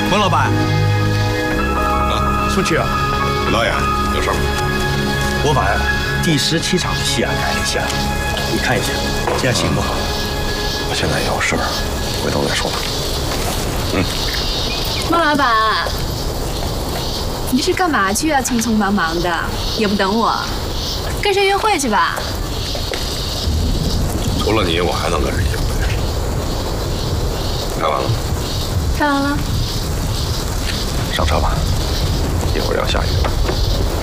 孟老板， 啊， 出去啊！ 老爷，有事吗？ 我把第17场的戏改了一下，你看一下，这样行不？ 我现在有事儿，回头再说吧。 孟老板，你这是干嘛去啊？匆匆忙忙的，也不等我，跟谁约会去吧？ 除了你，我还能跟谁约会？拍完了吗？ 拍完了。 上车吧，一会儿要下雨了。